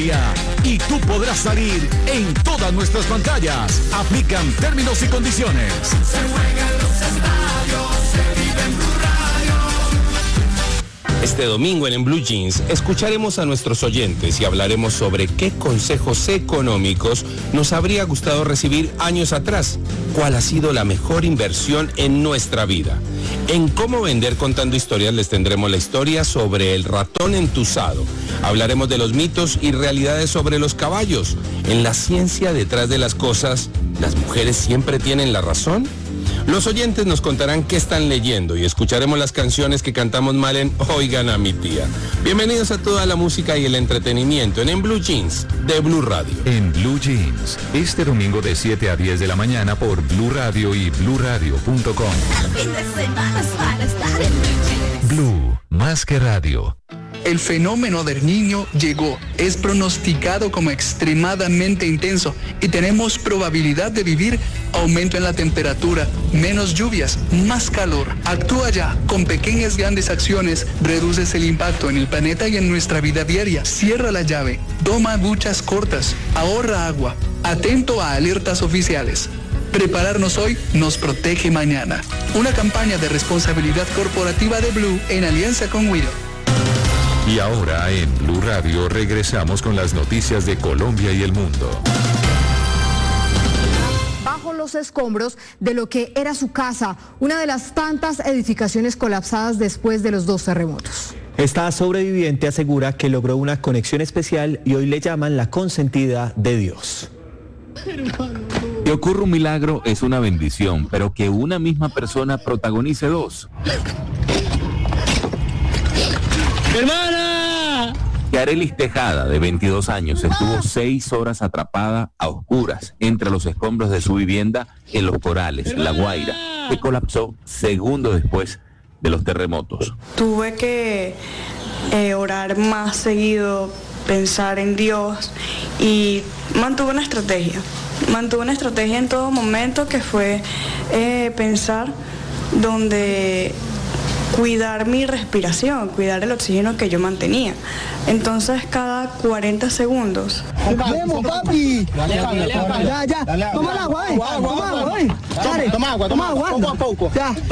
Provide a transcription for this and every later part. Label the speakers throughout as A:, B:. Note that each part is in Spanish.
A: familia y tú podrás salir en todas nuestras pantallas. Aplican términos y condiciones.
B: Se juega en los estadios, se vive en Blue Radio.
C: Este domingo en Blue Jeans escucharemos a nuestros oyentes y hablaremos sobre qué consejos económicos nos habría gustado recibir años atrás. ¿Cuál ha sido la mejor inversión en nuestra vida? En Cómo Vender Contando Historias les tendremos la historia sobre el ratón entusado. Hablaremos de los mitos y realidades sobre los caballos. En la ciencia detrás de las cosas, ¿las mujeres siempre tienen la razón? Los oyentes nos contarán qué están leyendo y escucharemos las canciones que cantamos mal en Oigan a mi tía. Bienvenidos a toda la música y el entretenimiento en Blue Jeans de Blue Radio.
D: En Blue Jeans, este domingo de 7 a 10 de la mañana por Blue Radio y BlueRadio.com. Blue, más que radio.
E: El fenómeno del Niño llegó, es pronosticado como extremadamente intenso y tenemos probabilidad de vivir aumento en la temperatura, menos lluvias, más calor. Actúa ya, con pequeñas grandes acciones, reduces el impacto en el planeta y en nuestra vida diaria. Cierra la llave, toma duchas cortas, ahorra agua, atento a alertas oficiales. Prepararnos hoy nos protege mañana. Una campaña de responsabilidad corporativa de Blue en alianza con Widow.
D: Y ahora en Blue Radio regresamos con las noticias de Colombia y el mundo.
F: Bajo los escombros de lo que era su casa, una de las tantas edificaciones colapsadas después de los 2 terremotos.
G: Esta sobreviviente asegura que logró una conexión especial y hoy le llaman la consentida de Dios.
H: Que ocurra un milagro es una bendición, pero que una misma persona protagonice 2.
I: ¡Hermana!
H: Yarelis Tejada, de 22 años, estuvo 6 horas atrapada a oscuras entre los escombros de su vivienda en Los Corales, La Guaira, que colapsó segundos después de los terremotos.
J: Tuve que orar más seguido, pensar en Dios y mantuve una estrategia. Mantuve una estrategia en todo momento que fue pensar donde cuidar mi respiración, cuidar el oxígeno que yo mantenía. Entonces cada 40 segundos.
K: ¡Vamos, papi! Ya. Toma el agua, Toma agua. Poco a poco.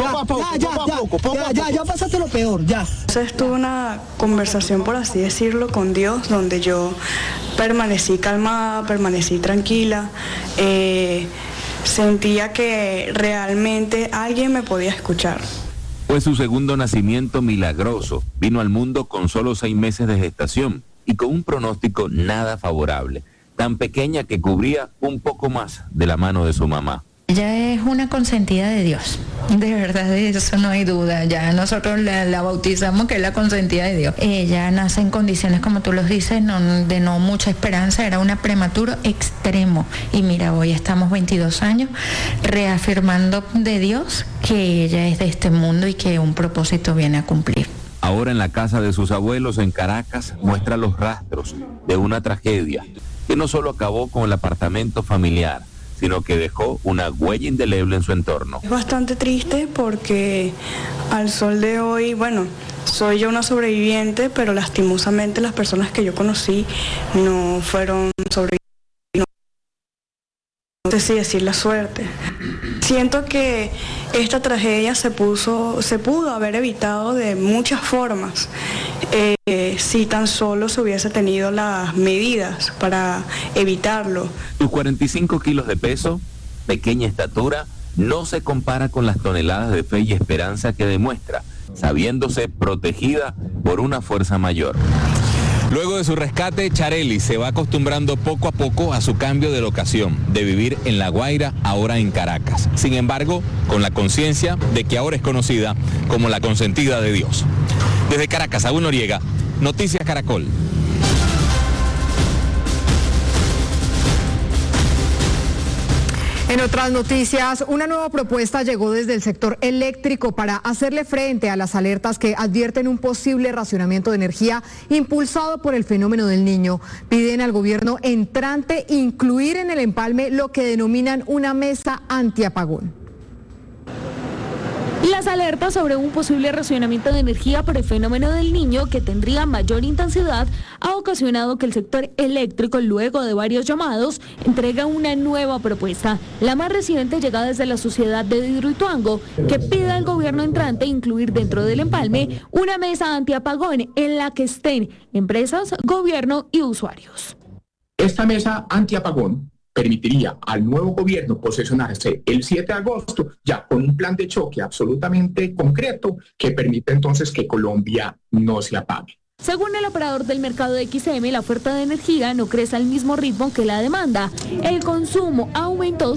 K: Ya pasaste lo peor, ya.
J: Entonces tuve una conversación, por así decirlo, con Dios, donde yo permanecí calmada, permanecí tranquila. Sentía que realmente alguien me podía escuchar.
H: Fue su segundo nacimiento milagroso. Vino al mundo con solo 6 meses de gestación y con un pronóstico nada favorable. Tan pequeña que cubría un poco más de la mano de su mamá.
L: Ella es una consentida de Dios. De verdad, de eso no hay duda. Ya nosotros la bautizamos que es la consentida de Dios. Ella nace en condiciones, como tú los dices, de no mucha esperanza. Era una prematuro extremo. Y mira, hoy estamos 22 años reafirmando de Dios que ella es de este mundo y que un propósito viene a cumplir.
H: Ahora en la casa de sus abuelos en Caracas muestra los rastros de una tragedia que no solo acabó con el apartamento familiar, sino que dejó una huella indeleble en su entorno.
J: Es bastante triste porque al sol de hoy, soy yo una sobreviviente, pero lastimosamente las personas que yo conocí no fueron sobrevivientes. No sé si decir la suerte. Siento que esta tragedia se pudo haber evitado de muchas formas, si tan solo se hubiese tenido las medidas para evitarlo.
H: Sus 45 kilos de peso, pequeña estatura, no se compara con las toneladas de fe y esperanza que demuestra, sabiéndose protegida por una fuerza mayor.
C: Luego de su rescate, Yarelis se va acostumbrando poco a poco a su cambio de locación, de vivir en La Guaira, ahora en Caracas. Sin embargo, con la conciencia de que ahora es conocida como la consentida de Dios. Desde Caracas, Saúl Noriega, Noticias Caracol.
F: En otras noticias, una nueva propuesta llegó desde el sector eléctrico para hacerle frente a las alertas que advierten un posible racionamiento de energía impulsado por el fenómeno del Niño. Piden al gobierno entrante incluir en el empalme lo que denominan una mesa antiapagón.
I: Las alertas sobre un posible racionamiento de energía por el fenómeno del Niño, que tendría mayor intensidad, ha ocasionado que el sector eléctrico, luego de varios llamados, entrega una nueva propuesta. La más reciente llega desde la Sociedad de Hidroituango, que pide al gobierno entrante incluir dentro del empalme una mesa antiapagón en la que estén empresas, gobierno y usuarios.
M: Esta mesa antiapagón permitiría al nuevo gobierno posesionarse el 7 de agosto ya con un plan de choque absolutamente concreto que permite entonces que Colombia no se apague.
I: Según el operador del mercado de XM, la oferta de energía no crece al mismo ritmo que la demanda. El consumo aumentó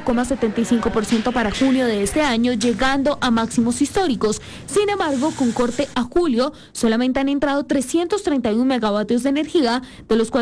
I: 5,75% para junio de este año, llegando a máximos históricos. Sin embargo, con corte a julio, solamente han entrado 331 megavatios de energía de los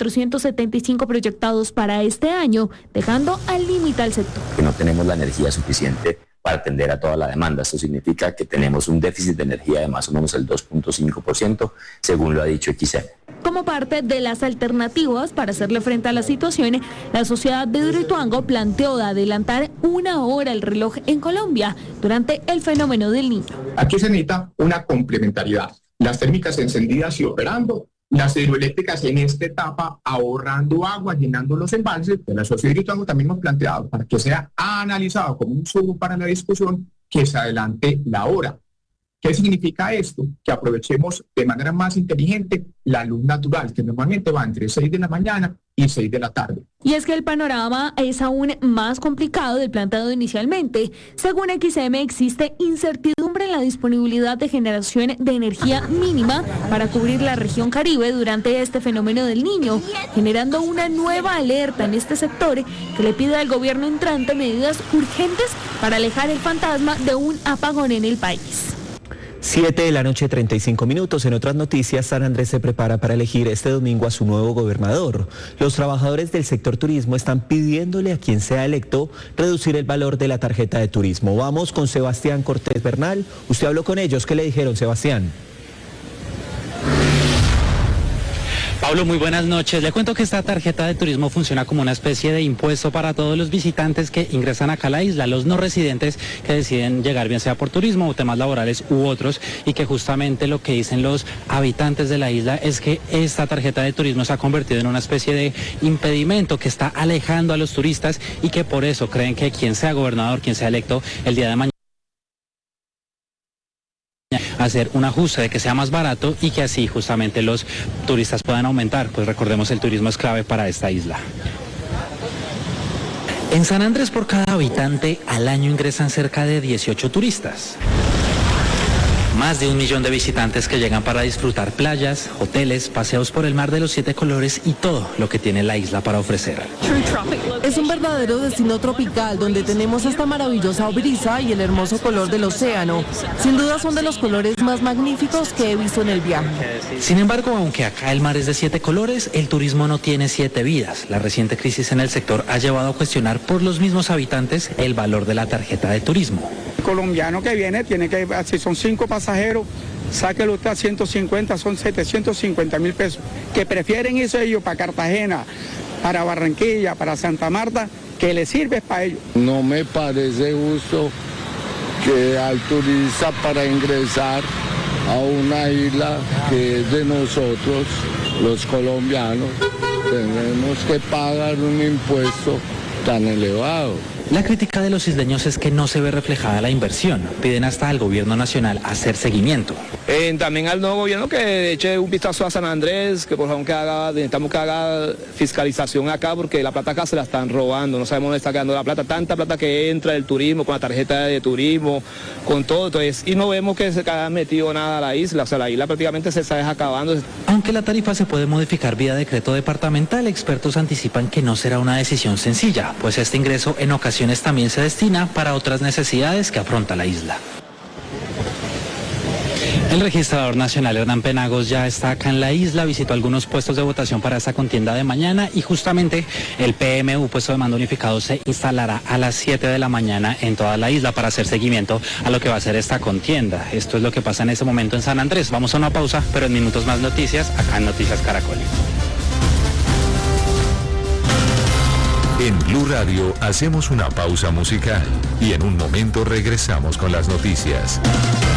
I: 4.475 proyectados para este año, dejando al límite al sector.
N: Que no tenemos la energía suficiente para atender a toda la demanda. Esto significa que tenemos un déficit de energía de más o menos el 2.5%, según lo ha dicho XM.
I: Como parte de las alternativas para hacerle frente a la situación, la Sociedad de Hidroituango planteó de adelantar 1 hora el reloj en Colombia durante el fenómeno del Niño.
M: Aquí se necesita una complementariedad. Las térmicas encendidas y operando, las hidroeléctricas en esta etapa ahorrando agua, llenando los embalses. De la Sociedad de Hidroituango también hemos planteado para que sea analizado como un sumo para la discusión que se adelante la hora. ¿Qué significa esto? Que aprovechemos de manera más inteligente la luz natural, que normalmente va entre 6 de la mañana y 6 de la tarde.
I: Y es que el panorama es aún más complicado del planteado inicialmente. Según XM, existe incertidumbre en la disponibilidad de generación de energía mínima para cubrir la región Caribe durante este fenómeno del Niño, generando una nueva alerta en este sector que le pide al gobierno entrante medidas urgentes para alejar el fantasma de un apagón en el país.
G: 7 de la noche, 35 minutos. En otras noticias, San Andrés se prepara para elegir este domingo a su nuevo gobernador. Los trabajadores del sector turismo están pidiéndole a quien sea electo reducir el valor de la tarjeta de turismo. Vamos con Sebastián Cortés Bernal. Usted habló con ellos. ¿Qué le dijeron, Sebastián?
O: Pablo, muy buenas noches. Le cuento que esta tarjeta de turismo funciona como una especie de impuesto para todos los visitantes que ingresan acá a la isla, los no residentes que deciden llegar bien sea por turismo o temas laborales u otros, y que justamente lo que dicen los habitantes de la isla es que esta tarjeta de turismo se ha convertido en una especie de impedimento que está alejando a los turistas y que por eso creen que quien sea gobernador, quien sea electo el día de mañana, hacer un ajuste de que sea más barato y que así justamente los turistas puedan aumentar, pues recordemos el turismo es clave para esta isla. En San Andrés por cada habitante al año ingresan cerca de 18 turistas. Más de 1 millón de visitantes que llegan para disfrutar playas, hoteles, paseos por el mar de los 7 colores y todo lo que tiene la isla para ofrecer.
P: Es un verdadero destino tropical donde tenemos esta maravillosa brisa y el hermoso color del océano. Sin duda son de los colores más magníficos que he visto en el viaje.
O: Sin embargo, aunque acá el mar es de 7 colores, el turismo no tiene 7 vidas. La reciente crisis en el sector ha llevado a cuestionar por los mismos habitantes el valor de la tarjeta de turismo.
Q: El colombiano que viene tiene que, si son 5 pasajeros, sáquelo usted a 150, son 750.000 pesos. Que prefieren eso ellos para Cartagena, para Barranquilla, para Santa Marta, que les sirve para ellos.
R: No me parece justo que al turista para ingresar a una isla que es de nosotros, los colombianos, tenemos que pagar un impuesto tan elevado.
O: La crítica de los isleños es que no se ve reflejada la inversión. Piden hasta al gobierno nacional hacer seguimiento.
S: También al nuevo gobierno que eche un vistazo a San Andrés, que por favor necesitamos que haga fiscalización acá porque la plata acá se la están robando, no sabemos dónde está quedando la plata, tanta plata que entra del turismo, con la tarjeta de turismo, con todo, entonces, y no vemos que se haya metido nada a la isla, o sea, la isla prácticamente se está desacabando.
O: Aunque la tarifa se puede modificar vía decreto departamental, expertos anticipan que no será una decisión sencilla, pues este ingreso en ocasiones también se destina para otras necesidades que afronta la isla. El registrador nacional Hernán Penagos ya está acá en la isla, visitó algunos puestos de votación para esta contienda de mañana y justamente el PMU, puesto de mando unificado, se instalará a las 7 de la mañana en toda la isla para hacer seguimiento a lo que va a ser esta contienda. Esto es lo que pasa en este momento en San Andrés. Vamos a una pausa, pero en minutos más noticias, acá en Noticias Caracol.
D: En Blue Radio hacemos una pausa musical y en un momento regresamos con las noticias.